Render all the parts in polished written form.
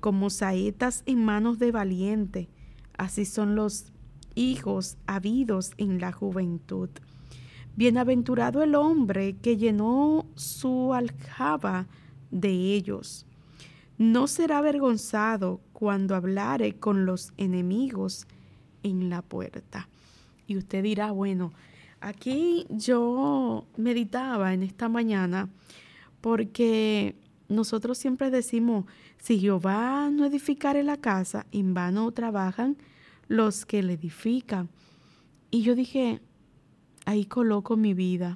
como saetas en manos de valiente. Así son los hijos habidos en la juventud. Bienaventurado el hombre que llenó su aljaba de ellos. No será avergonzado cuando hablare con los enemigos en la puerta. Y usted dirá, bueno, aquí yo meditaba en esta mañana porque nosotros siempre decimos, si Jehová no edificare la casa, en vano trabajan los que la edifican. Y yo dije, ahí coloco mi vida.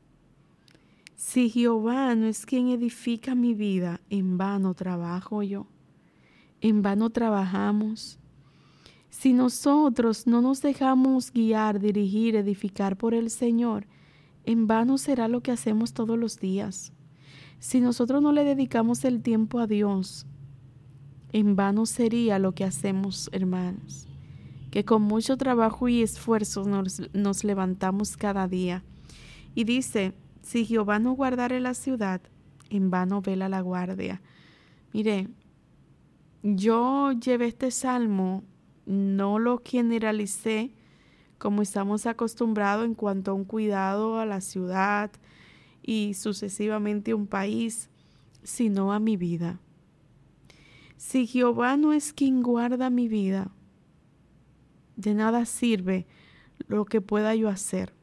Si Jehová no es quien edifica mi vida, en vano trabajo yo, en vano trabajamos. Si nosotros no nos dejamos guiar, dirigir, edificar por el Señor, en vano será lo que hacemos todos los días. Si nosotros no le dedicamos el tiempo a Dios, en vano sería lo que hacemos, hermanos, que con mucho trabajo y esfuerzo nos levantamos cada día. Y dice, si Jehová no guardare la ciudad, en vano vela la guardia. Mire, yo llevé este salmo, no lo generalicé como estamos acostumbrados en cuanto a un cuidado a la ciudad y sucesivamente a un país, sino a mi vida. Si Jehová no es quien guarda mi vida, de nada sirve lo que pueda yo hacer.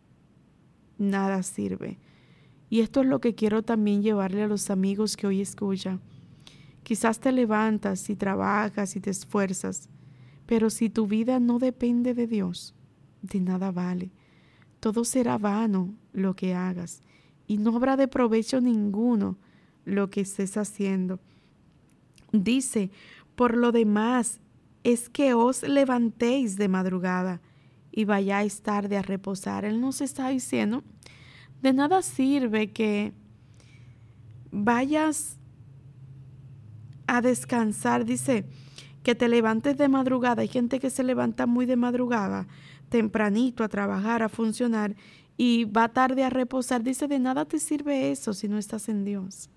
Nada sirve. Y esto es lo que quiero también llevarle a los amigos que hoy escuchan. Quizás te levantas y trabajas y te esfuerzas, pero si tu vida no depende de Dios, de nada vale. Todo será vano lo que hagas y no habrá de provecho ninguno lo que estés haciendo. Dice, por lo demás, es que os levantéis de madrugada y vayáis tarde a reposar. Él nos está diciendo, de nada sirve que vayas a descansar. Dice que te levantes de madrugada. Hay gente que se levanta muy de madrugada, tempranito a trabajar, a funcionar y va tarde a reposar. Dice, de nada te sirve eso si no estás en Dios.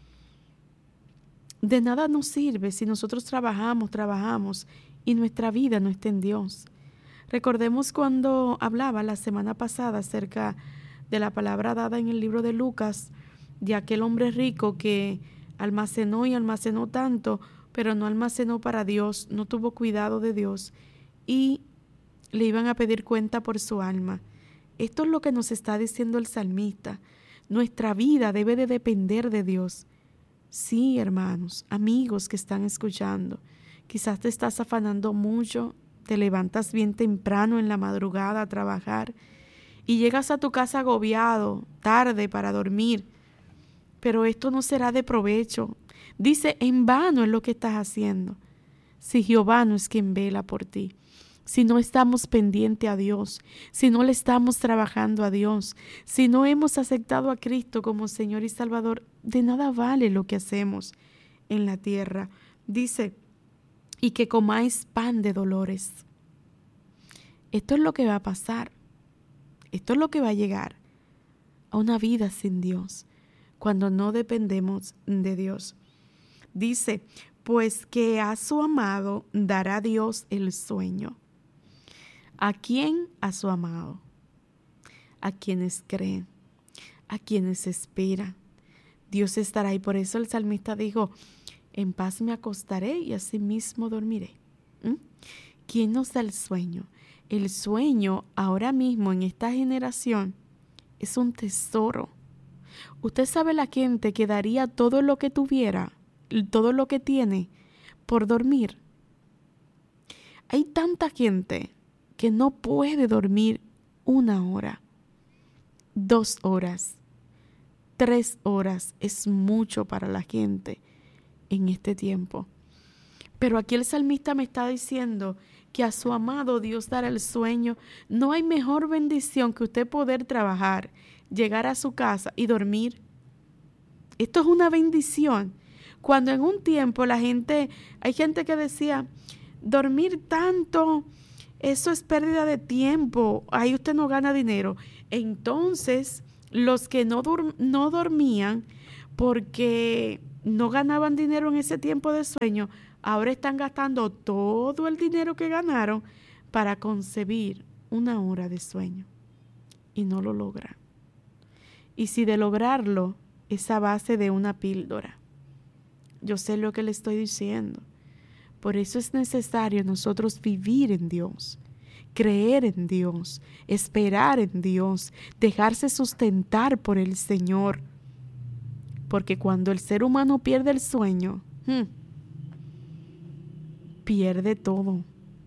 De nada nos sirve si nosotros trabajamos y nuestra vida no está en Dios. Recordemos cuando hablaba la semana pasada acerca de la palabra dada en el libro de Lucas, de aquel hombre rico que almacenó y almacenó tanto, pero no almacenó para Dios, no tuvo cuidado de Dios y le iban a pedir cuenta por su alma. Esto es lo que nos está diciendo el salmista. Nuestra vida debe de depender de Dios. Sí, hermanos, amigos que están escuchando, quizás te estás afanando mucho, te levantas bien temprano en la madrugada a trabajar y llegas a tu casa agobiado, tarde para dormir, pero esto no será de provecho. Dice, en vano es lo que estás haciendo, si Jehová no es quien vela por ti. Si no estamos pendientes a Dios, si no le estamos trabajando a Dios, si no hemos aceptado a Cristo como Señor y Salvador, de nada vale lo que hacemos en la tierra. Dice, y que comáis pan de dolores. Esto es lo que va a pasar. Esto es lo que va a llegar a una vida sin Dios, cuando no dependemos de Dios. Dice, pues que a su amado dará Dios el sueño. ¿A quién? A su amado. A quienes creen, a quienes esperan. Dios estará ahí. Por eso el salmista dijo, en paz me acostaré y asimismo dormiré. ¿Quién nos da el sueño? El sueño ahora mismo en esta generación es un tesoro. Usted sabe la gente que daría todo lo que tuviera, todo lo que tiene, por dormir. Hay tanta gente que no puede dormir 1 hora, 2 horas, 3 horas. Es mucho para la gente en este tiempo. Pero aquí el salmista me está diciendo que a su amado Dios dará el sueño. No hay mejor bendición que usted poder trabajar, llegar a su casa y dormir. Esto es una bendición. Cuando en un tiempo hay gente que decía, dormir tanto, eso es pérdida de tiempo, ahí usted no gana dinero. Entonces, los que no dormían porque no ganaban dinero en ese tiempo de sueño, ahora están gastando todo el dinero que ganaron para concebir una hora de sueño y no lo logran. Y si de lograrlo es a base de una píldora. Yo sé lo que le estoy diciendo. Por eso es necesario nosotros vivir en Dios, creer en Dios, esperar en Dios, dejarse sustentar por el Señor. Porque cuando el ser humano pierde el sueño, pierde todo.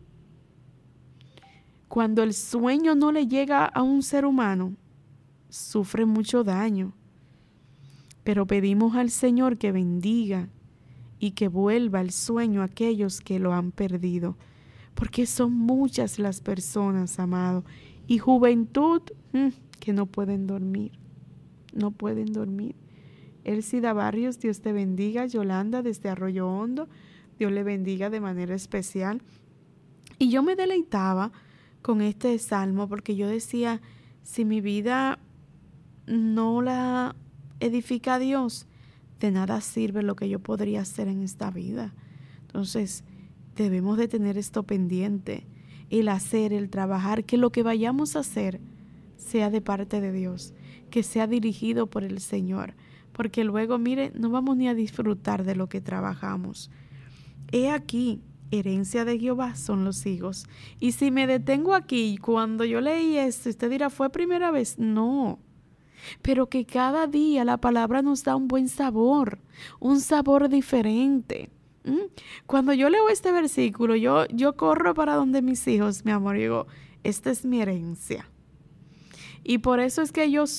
Cuando el sueño no le llega a un ser humano, sufre mucho daño. Pero pedimos al Señor que bendiga y que vuelva el sueño a aquellos que lo han perdido. Porque son muchas las personas, amado, y juventud que no pueden dormir. No pueden dormir. Elcida Barrios, Dios te bendiga. Yolanda desde Arroyo Hondo, Dios le bendiga de manera especial. Y yo me deleitaba con este salmo porque yo decía, si mi vida no la edifica Dios, de nada sirve lo que yo podría hacer en esta vida. Entonces, debemos de tener esto pendiente, el hacer, el trabajar, que lo que vayamos a hacer sea de parte de Dios, que sea dirigido por el Señor, porque luego, mire, no vamos ni a disfrutar de lo que trabajamos. He aquí, herencia de Jehová son los hijos. Y si me detengo aquí, cuando yo leí esto, usted dirá, ¿fue primera vez? No. Pero que cada día la palabra nos da un buen sabor, un sabor diferente. Cuando yo leo este versículo, yo corro para donde mis hijos, mi amor, y digo, esta es mi herencia. Y por eso es que yo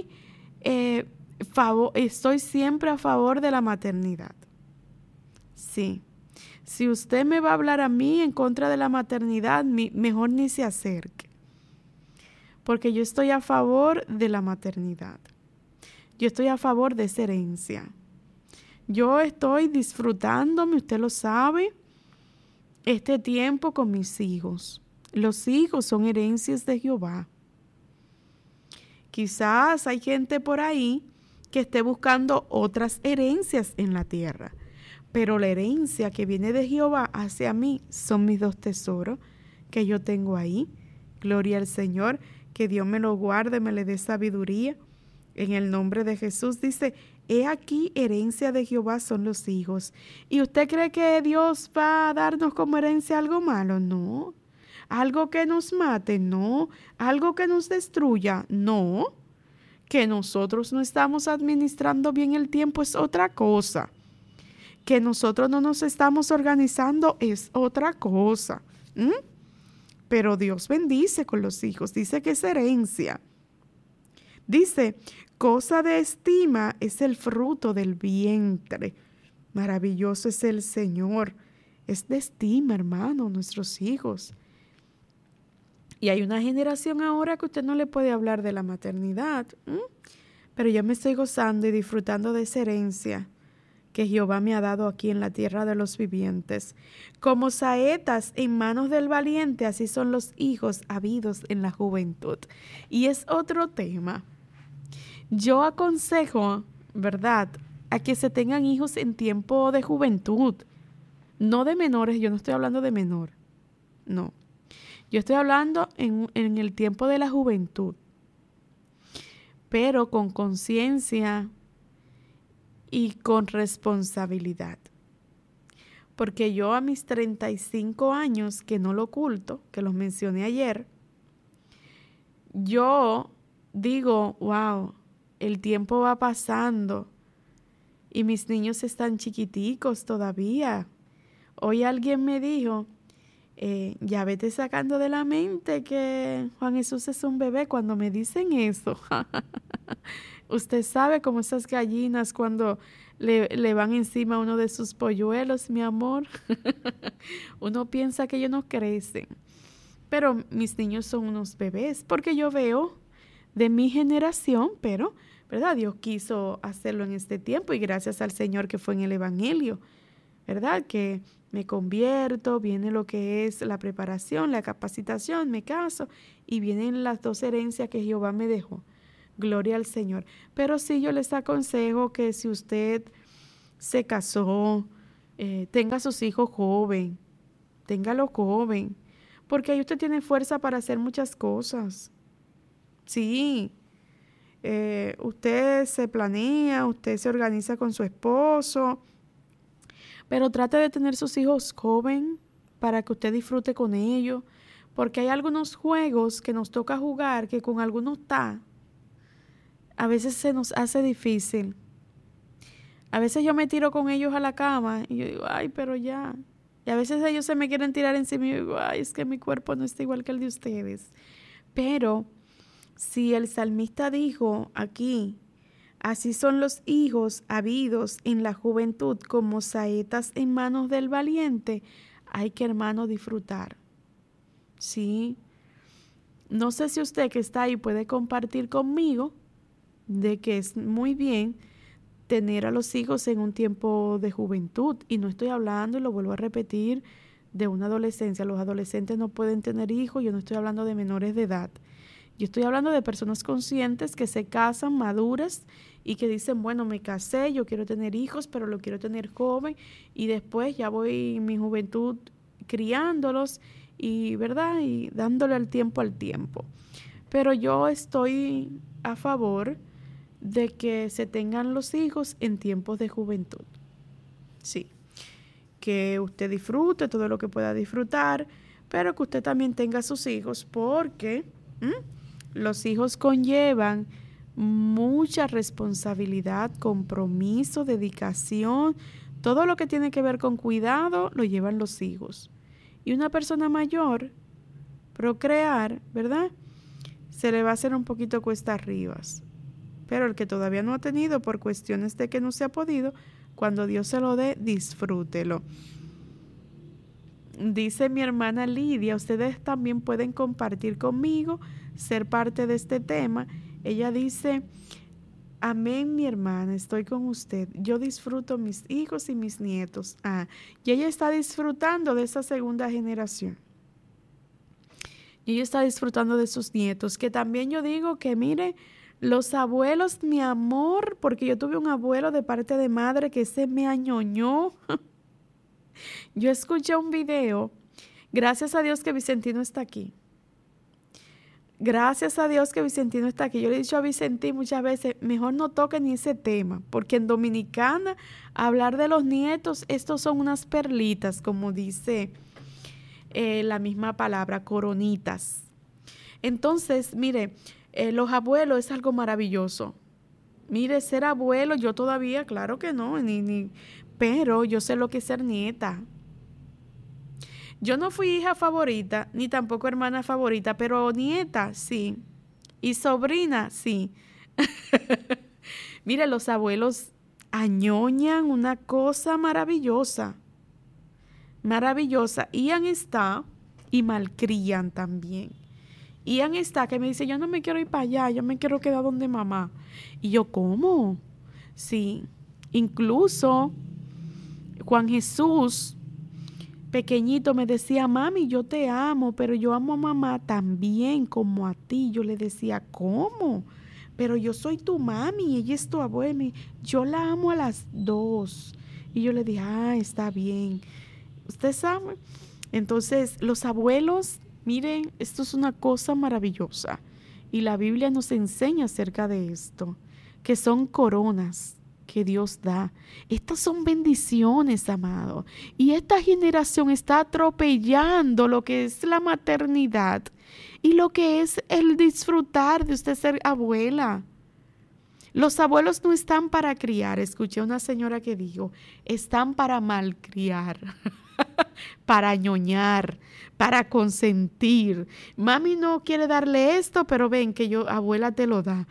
estoy siempre a favor de la maternidad. Sí. Si usted me va a hablar a mí en contra de la maternidad, mejor ni se acerque. Porque yo estoy a favor de la maternidad. Yo estoy a favor de esa herencia. Yo estoy disfrutándome, usted lo sabe, este tiempo con mis hijos. Los hijos son herencias de Jehová. Quizás hay gente por ahí que esté buscando otras herencias en la tierra. Pero la herencia que viene de Jehová hacia mí son mis dos tesoros que yo tengo ahí. Gloria al Señor, que Dios me lo guarde, me le dé sabiduría. En el nombre de Jesús dice, he aquí herencia de Jehová son los hijos. ¿Y usted cree que Dios va a darnos como herencia algo malo? No. ¿Algo que nos mate? No. ¿Algo que nos destruya? No. Que nosotros no estamos administrando bien el tiempo es otra cosa. Que nosotros no nos estamos organizando es otra cosa. Pero Dios bendice con los hijos. Dice que es herencia. Dice, cosa de estima es el fruto del vientre. Maravilloso es el Señor. Es de estima, hermano, nuestros hijos. Y hay una generación ahora que usted no le puede hablar de la maternidad. Pero yo me estoy gozando y disfrutando de esa herencia que Jehová me ha dado aquí en la tierra de los vivientes. Como saetas en manos del valiente, así son los hijos habidos en la juventud. Y es otro tema. Yo aconsejo, ¿verdad?, a que se tengan hijos en tiempo de juventud, no de menores. Yo no estoy hablando de menor, no. Yo estoy hablando en el tiempo de la juventud, pero con conciencia y con responsabilidad. Porque yo a mis 35 años, que no lo oculto, que los mencioné ayer, yo digo, wow, el tiempo va pasando y mis niños están chiquiticos todavía. Hoy alguien me dijo, ya vete sacando de la mente que Juan Jesús es un bebé. Cuando me dicen eso, usted sabe cómo esas gallinas cuando le van encima a uno de sus polluelos, mi amor. Uno piensa que ellos no crecen. Pero mis niños son unos bebés, porque yo veo de mi generación, pero, ¿verdad? Dios quiso hacerlo en este tiempo y gracias al Señor que fue en el Evangelio, ¿verdad? Que me convierto, viene lo que es la preparación, la capacitación, me caso y vienen las dos herencias que Jehová me dejó. Gloria al Señor. Pero sí, yo les aconsejo que si usted se casó, tenga sus hijos joven, téngalo joven, porque ahí usted tiene fuerza para hacer muchas cosas. Sí, usted se planea, usted se organiza con su esposo, pero trate de tener sus hijos joven para que usted disfrute con ellos, porque hay algunos juegos que nos toca jugar que con algunos a veces se nos hace difícil. A veces yo me tiro con ellos a la cama y yo digo, ay, pero ya. Y a veces ellos se me quieren tirar encima y yo digo, ay, es que mi cuerpo no está igual que el de ustedes. Pero si el salmista dijo aquí, así son los hijos habidos en la juventud como saetas en manos del valiente, hay que, hermano, disfrutar. Sí. No sé si usted que está ahí puede compartir conmigo de que es muy bien tener a los hijos en un tiempo de juventud. Y no estoy hablando, y lo vuelvo a repetir, de una adolescencia. Los adolescentes no pueden tener hijos. Yo no estoy hablando de menores de edad. Yo estoy hablando de personas conscientes que se casan, maduras, y que dicen, bueno, me casé, yo quiero tener hijos, pero lo quiero tener joven, y después ya voy en mi juventud criándolos, y ¿verdad? Y dándole al tiempo. Pero yo estoy a favor de que se tengan los hijos en tiempos de juventud. Sí, que usted disfrute todo lo que pueda disfrutar, pero que usted también tenga sus hijos, porque los hijos conllevan mucha responsabilidad, compromiso, dedicación. Todo lo que tiene que ver con cuidado lo llevan los hijos. Y una persona mayor, procrear, ¿verdad? Se le va a hacer un poquito cuesta arriba. Pero el que todavía no ha tenido por cuestiones de que no se ha podido, cuando Dios se lo dé, disfrútelo. Dice mi hermana Lidia, ustedes también pueden compartir conmigo, ser parte de este tema. Ella dice, amén, mi hermana, estoy con usted. Yo disfruto mis hijos y mis nietos. Y ella está disfrutando de esa segunda generación. Y ella está disfrutando de sus nietos, que también yo digo que mire, los abuelos, mi amor, porque yo tuve un abuelo de parte de madre que se me añoñó. Yo escuché un video, gracias a Dios que Vicentino está aquí. Gracias a Dios que Vicentino está aquí. Yo le he dicho a Vicentín muchas veces, mejor no toque ni ese tema, porque en Dominicana hablar de los nietos, estos son unas perlitas, como dice la misma palabra, coronitas. Entonces, mire, los abuelos es algo maravilloso. Mire, ser abuelo, yo todavía, claro que no, pero yo sé lo que es ser nieta. Yo no fui hija favorita, ni tampoco hermana favorita, pero nieta, sí. Y sobrina, sí. Mire, los abuelos añoñan una cosa maravillosa. Maravillosa. Ian está y malcrían también. Ian está que me dice, yo no me quiero ir para allá, yo me quiero quedar donde mamá. Y yo, ¿cómo? Sí. Incluso Juan Jesús, pequeñito, me decía, mami, yo te amo, pero yo amo a mamá también como a ti. Yo le decía, ¿cómo? Pero yo soy tu mami, ella es tu abuela. Yo la amo a las dos. Y yo le dije, está bien. ¿Usted sabe? Entonces, los abuelos, miren, esto es una cosa maravillosa. Y la Biblia nos enseña acerca de esto, que son coronas que Dios da. Estas son bendiciones, amado. Y esta generación está atropellando lo que es la maternidad y lo que es el disfrutar de usted ser abuela. Los abuelos no están para criar. Escuché a una señora que dijo, están para malcriar, para ñoñar, para consentir. Mami no quiere darle esto, pero ven que yo, abuela, te lo da.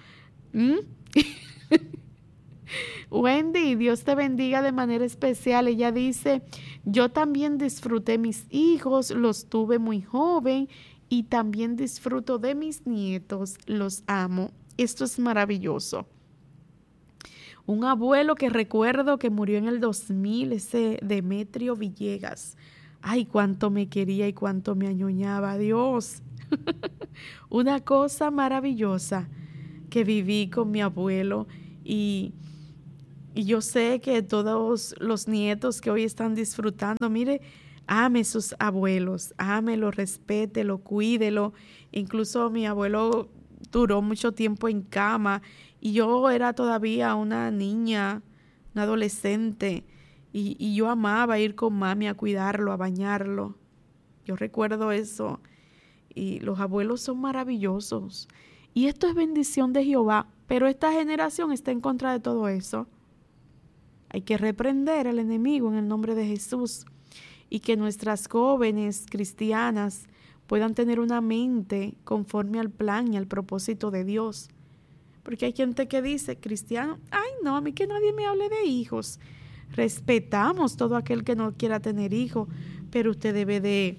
Wendy, Dios te bendiga de manera especial. Ella dice, yo también disfruté mis hijos, los tuve muy joven y también disfruto de mis nietos, los amo. Esto es maravilloso. Un abuelo que recuerdo que murió en el 2000, ese Demetrio Villegas. Ay, cuánto me quería y cuánto me añoñaba, Dios. Una cosa maravillosa que viví con mi abuelo y Y yo sé que todos los nietos que hoy están disfrutando, mire, ame sus abuelos, ámelo, respételo, cuídelo. Incluso mi abuelo duró mucho tiempo en cama y yo era todavía una niña, una adolescente, y yo amaba ir con mami a cuidarlo, a bañarlo. Yo recuerdo eso. Y los abuelos son maravillosos. Y esto es bendición de Jehová, pero esta generación está en contra de todo eso. Hay que reprender al enemigo en el nombre de Jesús y que nuestras jóvenes cristianas puedan tener una mente conforme al plan y al propósito de Dios. Porque hay gente que dice, cristiano, ay no, a mí que nadie me hable de hijos. Respetamos todo aquel que no quiera tener hijos, pero usted debe de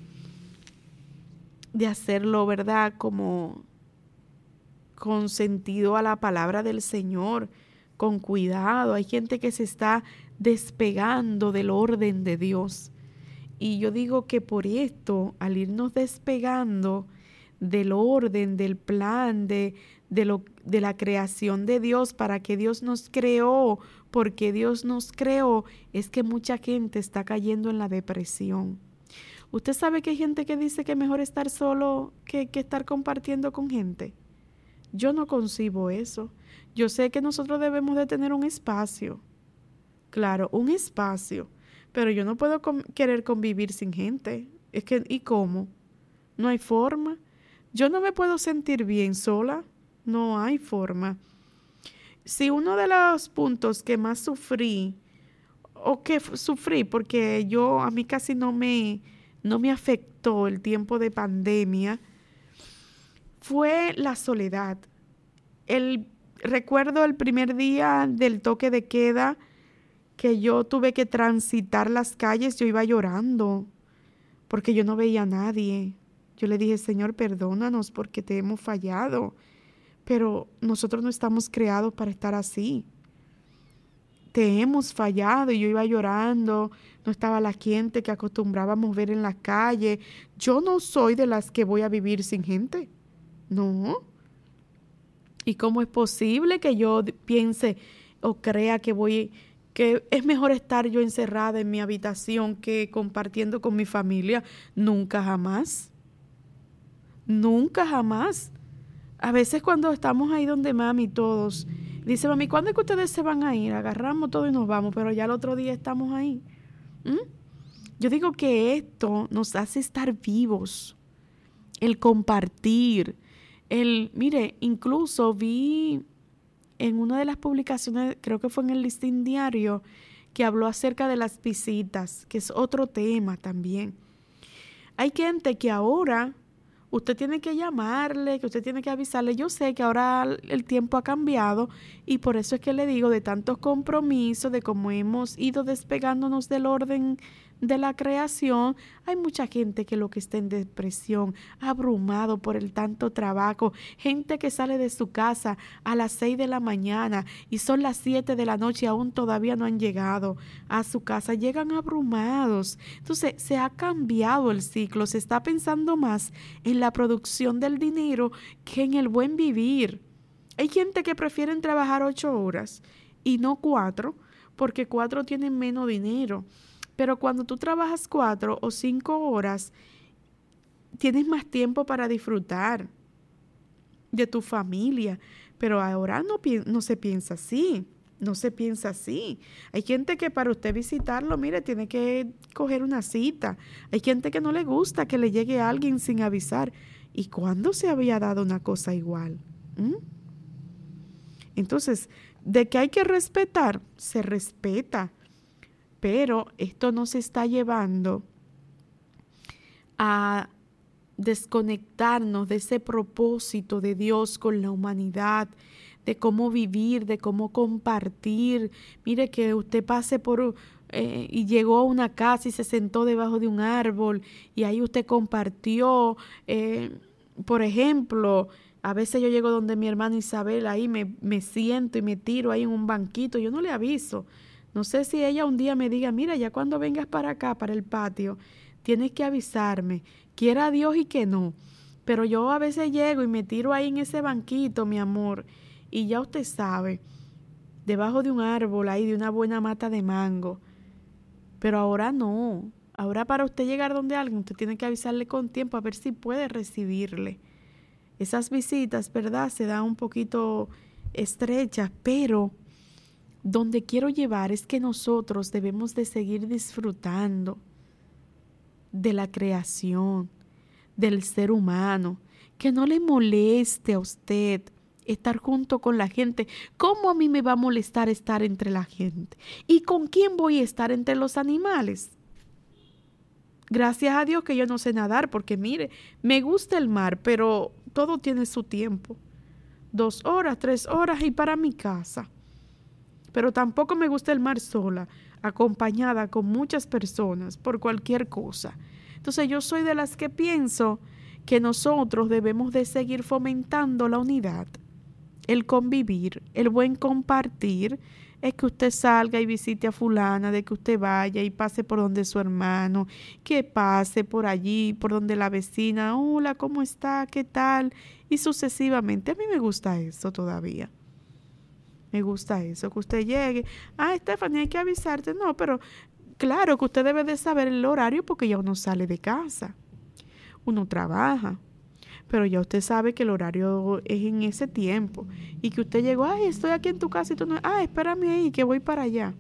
hacerlo, ¿verdad? Como con sentido a la palabra del Señor, con cuidado. Hay gente que se está despegando del orden de Dios. Y yo digo que por esto, al irnos despegando del orden, del plan, de la creación de Dios, para que Dios nos creó, porque Dios nos creó, es que mucha gente está cayendo en la depresión. ¿Usted sabe que hay gente que dice que es mejor estar solo que estar compartiendo con gente? Yo no concibo eso. Yo sé que nosotros debemos de tener un espacio. Claro, un espacio. Pero yo no puedo querer convivir sin gente. Es que, ¿y cómo? No hay forma. Yo no me puedo sentir bien sola. No hay forma. Si uno de los puntos que más sufrí, porque a mí casi no me afectó el tiempo de pandemia, fue la soledad. Recuerdo el primer día del toque de queda que yo tuve que transitar las calles, yo iba llorando porque yo no veía a nadie. Yo le dije, Señor, perdónanos porque te hemos fallado, pero nosotros no estamos creados para estar así. Te hemos fallado. Y yo iba llorando, no estaba la gente que acostumbrábamos ver en la calle. Yo no soy de las que voy a vivir sin gente. No. ¿Y cómo es posible que yo piense o crea que es mejor estar yo encerrada en mi habitación que compartiendo con mi familia? Nunca jamás. Nunca jamás. A veces cuando estamos ahí donde mami todos, dice mami, ¿cuándo es que ustedes se van a ir? Agarramos todo y nos vamos, pero ya el otro día estamos ahí. Yo digo que esto nos hace estar vivos. El compartir. Mire, incluso vi en una de las publicaciones, creo que fue en el Listín Diario, que habló acerca de las visitas, que es otro tema también. Hay gente que ahora usted tiene que llamarle, que usted tiene que avisarle. Yo sé que ahora el tiempo ha cambiado y por eso es que le digo de tantos compromisos, de cómo hemos ido despegándonos del orden de la creación. Hay mucha gente que lo que está en depresión, abrumado por el tanto trabajo, gente que sale de su casa a las 6 de la mañana y son las 7 de la noche y aún todavía no han llegado a su casa, llegan abrumados. Entonces se ha cambiado el ciclo, se está pensando más en la producción del dinero que en el buen vivir. Hay gente que prefieren trabajar 8 horas y no 4, porque 4 tienen menos dinero. Pero cuando tú trabajas 4 o 5 horas, tienes más tiempo para disfrutar de tu familia. Pero ahora no se piensa así. No se piensa así. Hay gente que para usted visitarlo, mire, tiene que coger una cita. Hay gente que no le gusta que le llegue a alguien sin avisar. ¿Y cuándo se había dado una cosa igual? Entonces, de que hay que respetar, se respeta. Pero esto nos está llevando a desconectarnos de ese propósito de Dios con la humanidad, de cómo vivir, de cómo compartir. Mire que usted pase y llegó a una casa y se sentó debajo de un árbol y ahí usted compartió. Por ejemplo, a veces yo llego donde mi hermana Isabel, ahí me siento y me tiro ahí en un banquito, yo no le aviso. No sé si ella un día me diga, mira, ya cuando vengas para acá, para el patio, tienes que avisarme, quiera Dios y que no. Pero yo a veces llego y me tiro ahí en ese banquito, mi amor, y ya usted sabe, debajo de un árbol ahí, de una buena mata de mango. Pero ahora no. Ahora para usted llegar donde alguien, usted tiene que avisarle con tiempo a ver si puede recibirle. Esas visitas, ¿verdad? Se dan un poquito estrechas, pero donde quiero llevar es que nosotros debemos de seguir disfrutando de la creación, del ser humano, que no le moleste a usted estar junto con la gente. ¿Cómo a mí me va a molestar estar entre la gente? ¿Y con quién voy a estar entre los animales? Gracias a Dios que yo no sé nadar, porque mire, me gusta el mar, pero todo tiene su tiempo. 2 horas, 3 horas y para mi casa. Pero tampoco me gusta el mar sola, acompañada con muchas personas por cualquier cosa. Entonces yo soy de las que pienso que nosotros debemos de seguir fomentando la unidad, el convivir, el buen compartir. Es que usted salga y visite a fulana, de que usted vaya y pase por donde su hermano, que pase por allí, por donde la vecina, hola, ¿cómo está? ¿Qué tal? Y sucesivamente. A mí me gusta eso todavía. Me gusta eso, que usted llegue. Stephanie, hay que avisarte. No, pero claro que usted debe de saber el horario porque ya uno sale de casa. Uno trabaja. Pero ya usted sabe que el horario es en ese tiempo. Y que usted llegó, estoy aquí en tu casa y tú no, espérame ahí, que voy para allá.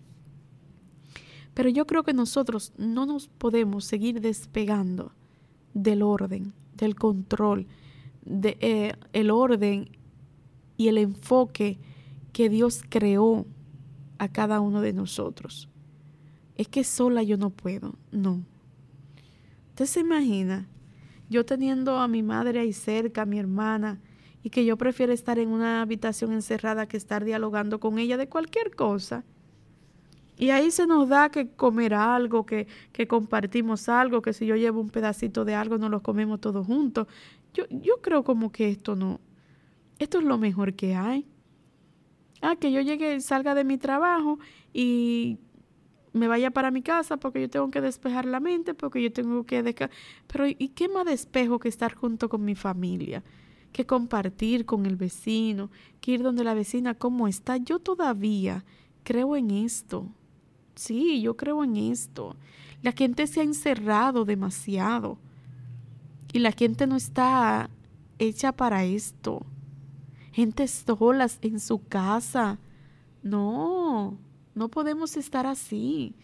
Pero yo creo que nosotros no nos podemos seguir despegando del orden, del control, el orden y el enfoque que Dios creó a cada uno de nosotros. Es que sola yo no puedo, no. Usted se imagina, yo teniendo a mi madre ahí cerca, a mi hermana, y que yo prefiero estar en una habitación encerrada que estar dialogando con ella de cualquier cosa. Y ahí se nos da que comer algo, que compartimos algo, que si yo llevo un pedacito de algo nos lo comemos todos juntos. Yo creo como que esto es lo mejor que hay. Que yo llegue, salga de mi trabajo y me vaya para mi casa porque yo tengo que despejar la mente, porque yo tengo que pero ¿y qué más despejo que estar junto con mi familia? Que compartir con el vecino, que ir donde la vecina, ¿cómo está? Yo todavía creo en esto. Sí, yo creo en esto. La gente se ha encerrado demasiado y la gente no está hecha para esto. Gente solas en su casa. No podemos estar así.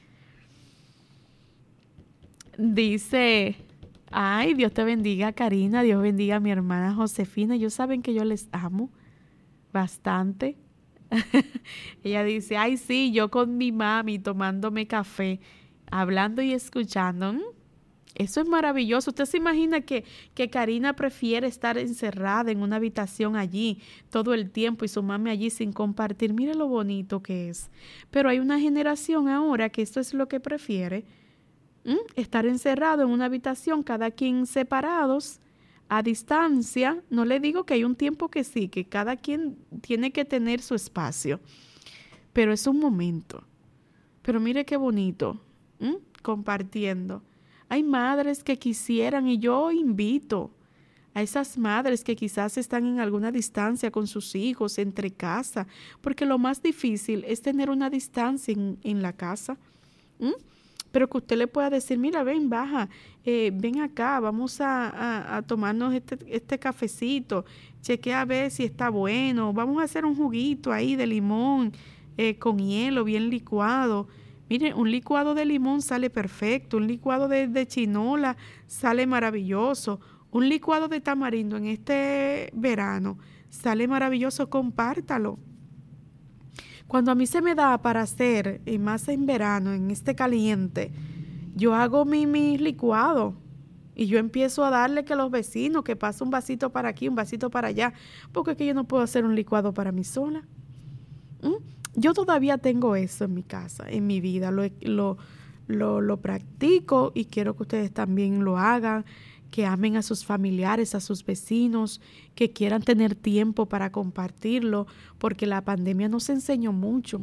Dice, Dios te bendiga, Karina, Dios bendiga a mi hermana Josefina. Ellos saben que yo les amo bastante. Ella dice, sí, yo con mi mami tomándome café, hablando y escuchando. Eso es maravilloso. ¿Usted se imagina que Karina prefiere estar encerrada en una habitación allí todo el tiempo y su mami allí sin compartir? Mire lo bonito que es. Pero hay una generación ahora que esto es lo que prefiere. Estar encerrado en una habitación, cada quien separados, a distancia. No le digo que hay un tiempo que sí, que cada quien tiene que tener su espacio. Pero es un momento. Pero mire qué bonito. Compartiendo. Hay madres que quisieran, y yo invito a esas madres que quizás están en alguna distancia con sus hijos, entre casa, porque lo más difícil es tener una distancia en la casa. Pero que usted le pueda decir, mira, ven, baja, ven acá, vamos a tomarnos este cafecito, chequea a ver si está bueno, vamos a hacer un juguito ahí de limón con hielo bien licuado. Mire, un licuado de limón sale perfecto, un licuado de chinola sale maravilloso, un licuado de tamarindo en este verano sale maravilloso, compártalo. Cuando a mí se me da para hacer, y más en verano, en este caliente, yo hago mi licuado y yo empiezo a darle que los vecinos, que pase un vasito para aquí, un vasito para allá, porque es que yo no puedo hacer un licuado para mí sola. Yo todavía tengo eso en mi casa, en mi vida, lo practico y quiero que ustedes también lo hagan, que amen a sus familiares, a sus vecinos, que quieran tener tiempo para compartirlo, porque la pandemia nos enseñó mucho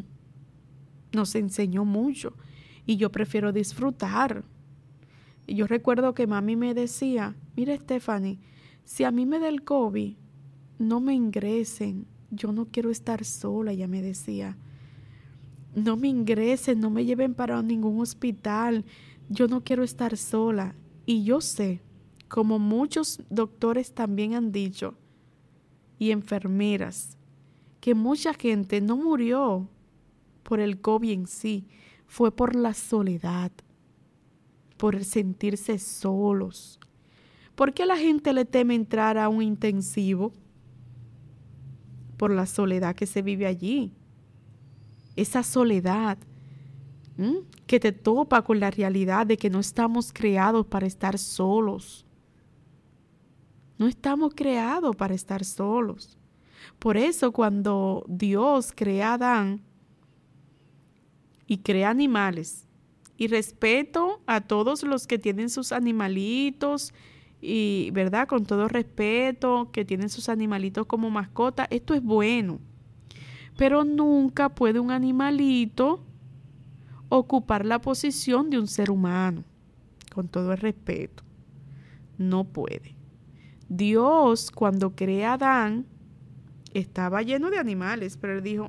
y yo prefiero disfrutar. Y yo recuerdo que mami me decía, mira Stephanie, si a mí me da el COVID, no me ingresen, yo no quiero estar sola, ella me decía. No me ingresen, no me lleven para ningún hospital, yo no quiero estar sola. Y yo sé, como muchos doctores también han dicho, y enfermeras, que mucha gente no murió por el COVID en sí, fue por la soledad, por el sentirse solos. ¿Por qué la gente le teme entrar a un intensivo? Por la soledad que se vive allí. Esa soledad que te topa con la realidad de que no estamos creados para estar solos. No estamos creados para estar solos. Por eso cuando Dios crea a Adán y crea animales, y respeto a todos los que tienen sus animalitos, y verdad, con todo respeto, que tienen sus animalitos como mascota, esto es bueno. Pero nunca puede un animalito ocupar la posición de un ser humano, con todo el respeto. No puede. Dios, cuando crea a Adán, estaba lleno de animales, pero él dijo,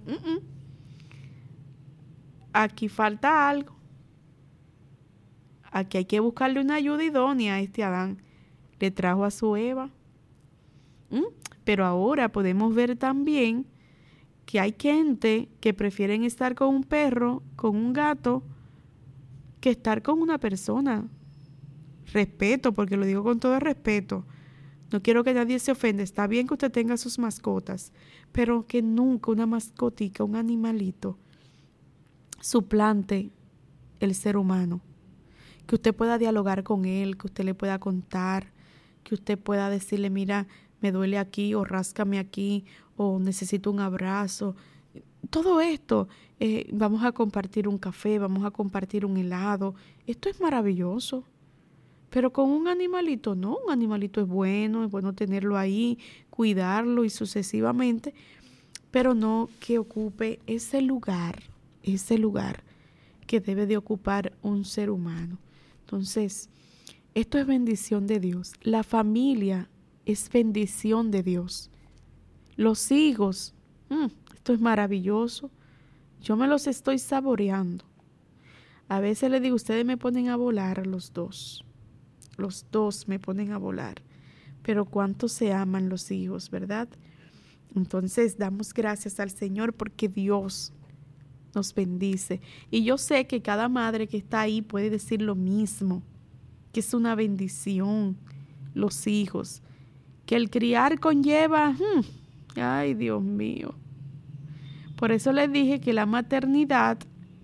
aquí falta algo. Aquí hay que buscarle una ayuda idónea a este Adán. Le trajo a su Eva. Pero ahora podemos ver también que hay gente que prefieren estar con un perro, con un gato, que estar con una persona. Respeto, porque lo digo con todo respeto. No quiero que nadie se ofenda. Está bien que usted tenga sus mascotas, pero que nunca una mascotica, un animalito, suplante el ser humano. Que usted pueda dialogar con él, que usted le pueda contar, que usted pueda decirle, mira, me duele aquí, o ráscame aquí, o necesito un abrazo. Todo esto, vamos a compartir un café, vamos a compartir un helado. Esto es maravilloso. Pero con un animalito, no, un animalito es bueno tenerlo ahí, cuidarlo y sucesivamente, pero no que ocupe ese lugar que debe de ocupar un ser humano. Entonces, esto es bendición de Dios. La familia es bendición de Dios. Los hijos, esto es maravilloso. Yo me los estoy saboreando. A veces les digo, ustedes me ponen a volar los dos. Los dos me ponen a volar. Pero cuánto se aman los hijos, ¿verdad? Entonces damos gracias al Señor porque Dios nos bendice. Y yo sé que cada madre que está ahí puede decir lo mismo, que es una bendición los hijos, que el criar conlleva, ay Dios mío. Por eso les dije que la maternidad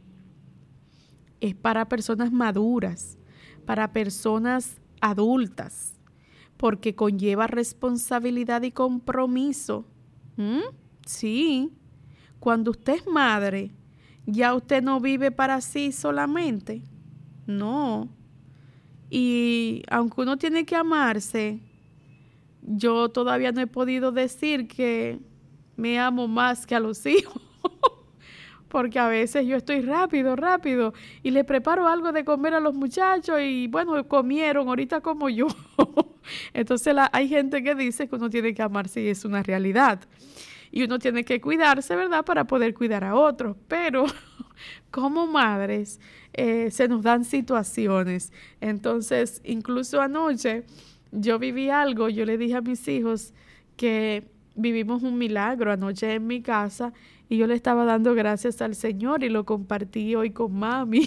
es para personas maduras, para personas adultas, porque conlleva responsabilidad y compromiso. Sí, cuando usted es madre, ya usted no vive para sí solamente, no. Y aunque uno tiene que amarse, yo todavía no he podido decir que me amo más que a los hijos. Porque a veces yo estoy rápido y le preparo algo de comer a los muchachos y bueno, comieron, ahorita como yo. Entonces hay gente que dice que uno tiene que amarse y es una realidad. Y uno tiene que cuidarse, ¿verdad? Para poder cuidar a otros. Pero como madres se nos dan situaciones. Entonces, incluso anoche yo viví algo, yo le dije a mis hijos que vivimos un milagro anoche en mi casa y yo le estaba dando gracias al Señor y lo compartí hoy con mami.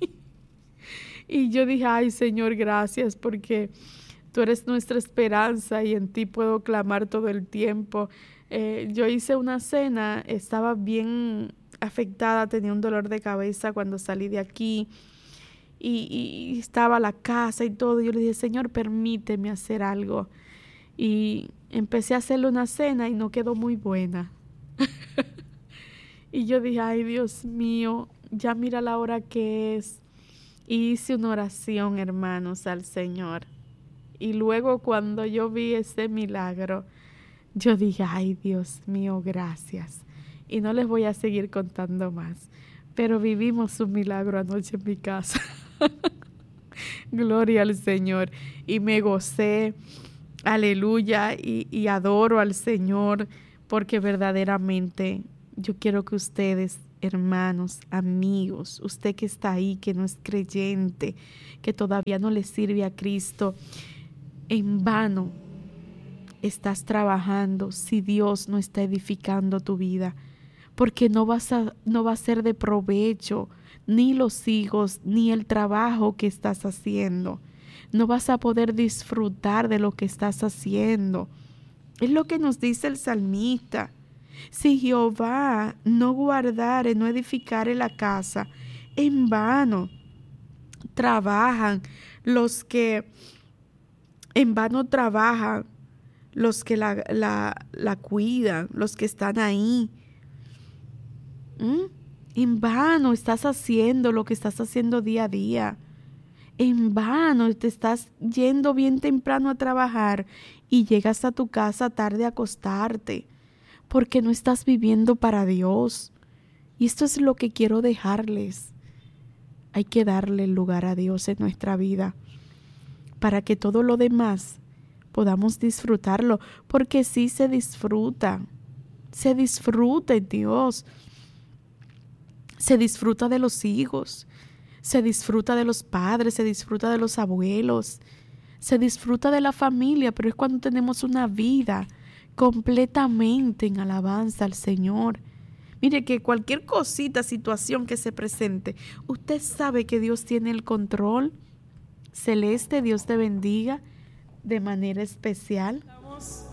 Y yo dije, ay Señor, gracias porque tú eres nuestra esperanza y en ti puedo clamar todo el tiempo. Yo hice una cena, estaba bien afectada, tenía un dolor de cabeza cuando salí de aquí y estaba la casa y todo. Yo le dije, Señor, permíteme hacer algo. Y empecé a hacerle una cena y no quedó muy buena. Y yo dije, ay Dios mío, ya mira la hora que es. Y hice una oración, hermanos, al Señor. Y luego cuando yo vi ese milagro, yo dije, ay Dios mío, gracias. Y no les voy a seguir contando más. Pero vivimos un milagro anoche en mi casa. Gloria al Señor. Y me gocé, aleluya, y adoro al Señor porque verdaderamente yo quiero que ustedes, hermanos, amigos, usted que está ahí, que no es creyente, que todavía no le sirve a Cristo, en vano estás trabajando si Dios no está edificando tu vida, porque no va a ser de provecho ni los hijos ni el trabajo que estás haciendo. No vas a poder disfrutar de lo que estás haciendo. Es lo que nos dice el salmista. Si Jehová no guardare, no edificare la casa, en vano trabajan los que, en vano trabajan los que la cuidan, los que están ahí. En vano estás haciendo lo que estás haciendo día a día. En vano te estás yendo bien temprano a trabajar y llegas a tu casa tarde a acostarte, porque no estás viviendo para Dios. Y esto es lo que quiero dejarles. Hay que darle lugar a Dios en nuestra vida para que todo lo demás podamos disfrutarlo, porque sí se disfruta en Dios. Se disfruta de los hijos, se disfruta de los padres, se disfruta de los abuelos, se disfruta de la familia, pero es cuando tenemos una vida completamente en alabanza al Señor. Mire que cualquier cosita, situación que se presente, usted sabe que Dios tiene el control. Celeste, Dios te bendiga de manera especial. Estamos